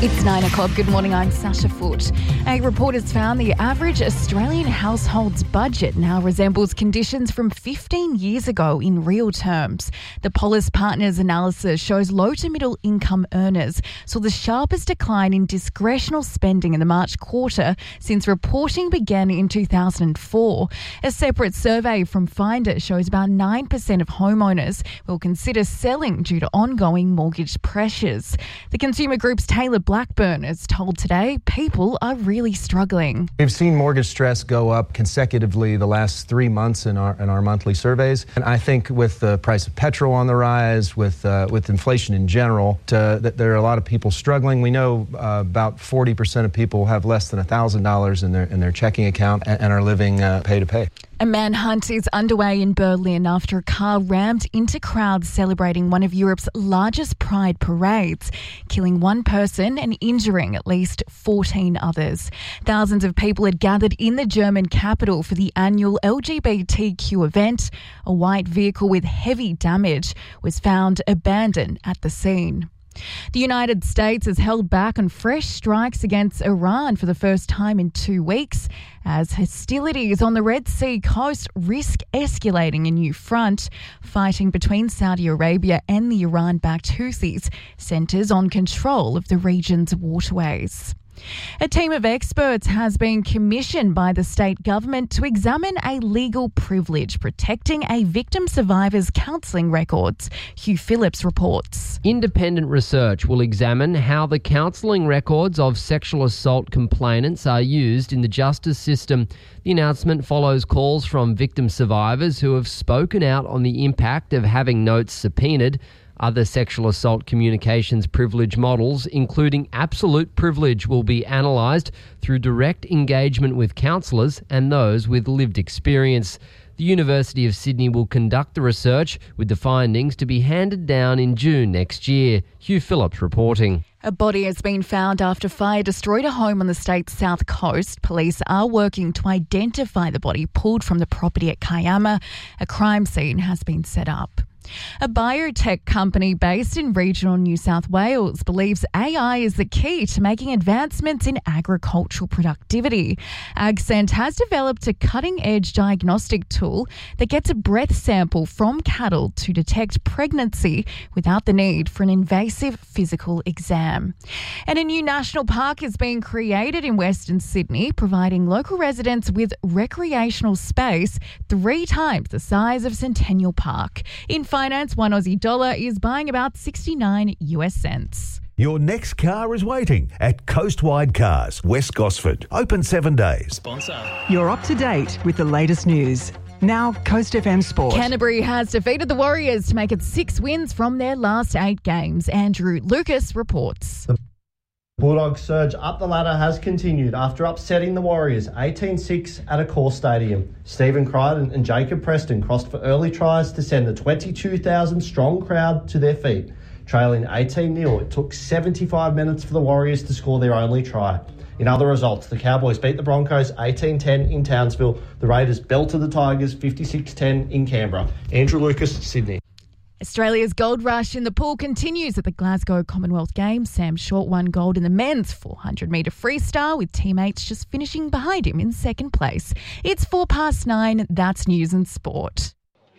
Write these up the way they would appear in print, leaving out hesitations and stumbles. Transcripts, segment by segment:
It's 9 o'clock. Good morning, I'm Sasha Foote. A report has found the average Australian household's budget now resembles conditions from 15 years ago in real terms. The Polis Partners analysis shows low to middle income earners saw the sharpest decline in discretional spending in the March quarter since reporting began in 2004. A separate survey from Finder shows about 9% of homeowners will consider selling due to ongoing mortgage pressures. The Consumer Group's Taylor Blackburn is told today people are really struggling. We've seen mortgage stress go up consecutively the last 3 months in our monthly surveys. And I think with the price of petrol on the rise, with inflation in general, that there are a lot of people struggling. We know about 40% of people have less than $1,000 in their checking account and are living pay to pay. A manhunt is underway in Berlin after a car rammed into crowds celebrating one of Europe's largest pride parades, killing one person and injuring at least 14 others. Thousands of people had gathered in the German capital for the annual LGBTQ event. A white vehicle with heavy damage was found abandoned at the scene. The United States has held back on fresh strikes against Iran for the first time in 2 weeks as hostilities on the Red Sea coast risk escalating a new front. Fighting between Saudi Arabia and the Iran-backed Houthis centres on control of the region's waterways. A team of experts has been commissioned by the state government to examine a legal privilege protecting a victim survivor's counselling records. Hugh Phillips reports. Independent research will examine how the counselling records of sexual assault complainants are used in the justice system. The announcement follows calls from victim survivors who have spoken out on the impact of having notes subpoenaed. Other sexual assault communications privilege models, including absolute privilege, will be analysed through direct engagement with counsellors and those with lived experience. The University of Sydney will conduct the research, with the findings to be handed down in June next year. Hugh Phillips reporting. A body has been found after fire destroyed a home on the state's south coast. Police are working to identify the body pulled from the property at Kiama. A crime scene has been set up. A biotech company based in regional New South Wales believes AI is the key to making advancements in agricultural productivity. Accent has developed a cutting-edge diagnostic tool that gets a breath sample from cattle to detect pregnancy without the need for an invasive physical exam. And a new national park is being created in Western Sydney, providing local residents with recreational space 3 times the size of Centennial Park. In finance, one Aussie dollar is buying about 69 US cents. Your next car is waiting at Coastwide Cars, West Gosford. Open 7 days. Sponsor. You're up to date with the latest news. Now, Coast FM Sport. Canterbury has defeated the Warriors to make it 6 wins from their last 8 games. Andrew Lucas reports. The Bulldogs' surge up the ladder has continued after upsetting the Warriors 18-6 at Accor Stadium. Stephen Crichton and Jacob Preston crossed for early tries to send the 22,000-strong crowd to their feet. Trailing 18-0, it took 75 minutes for the Warriors to score their only try. In other results, the Cowboys beat the Broncos 18-10 in Townsville. The Raiders belted the Tigers 56-10 in Canberra. Andrew Lucas, Sydney. Australia's gold rush in the pool continues at the Glasgow Commonwealth Games. Sam Short won gold in the men's 400-metre freestyle, with teammates just finishing behind him in second place. It's 9:04. That's news and sport.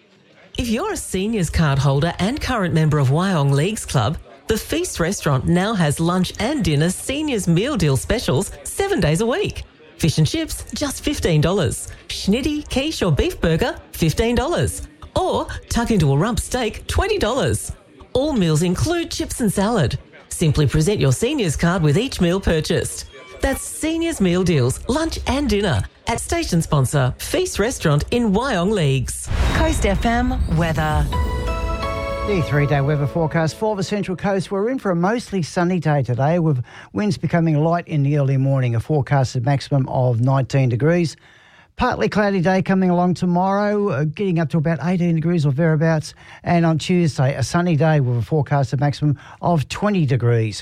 If you're a seniors card holder and current member of Wyong Leagues Club, the Feast Restaurant now has lunch and dinner seniors meal deal specials 7 days a week. Fish and chips, just $15. Schnitty, quiche or beef burger, $15. Or tuck into a rump steak, $20. All meals include chips and salad. Simply present your seniors card with each meal purchased. That's Seniors Meal Deals, lunch and dinner at station sponsor Feast Restaurant in Wyong Leagues. Coast FM weather. The 3-day weather forecast for the Central Coast. We're in for a mostly sunny day today, with winds becoming light in the early morning, a forecasted maximum of 19 degrees. Partly cloudy day coming along tomorrow, getting up to about 18 degrees or thereabouts. And on Tuesday, a sunny day with a forecasted maximum of 20 degrees.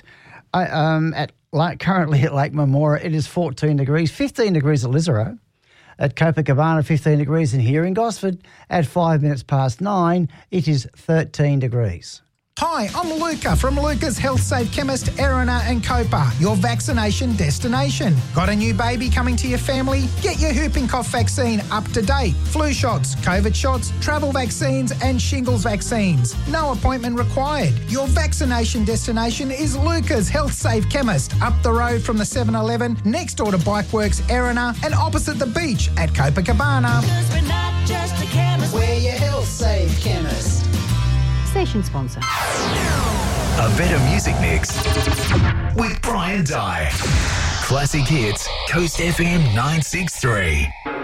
Currently at Lake Memora, it is 14 degrees, 15 degrees at Lisero. At Copacabana, 15 degrees. And here in Gosford, at 9:05, it is 13 degrees. Hi, I'm Luca from Luca's Health Safe Chemist, Erina and Copa, your vaccination destination. Got a new baby coming to your family? Get your whooping cough vaccine up to date. Flu shots, COVID shots, travel vaccines and shingles vaccines. No appointment required. Your vaccination destination is Luca's Health Safe Chemist, up the road from the 7-Eleven, next door to Bikeworks, Erina and opposite the beach at Copacabana. We're not just a chemist. We're your Health Safe Chemist. Station sponsor. A better music mix with Brian Dye. Classic Hits, Coast FM 963.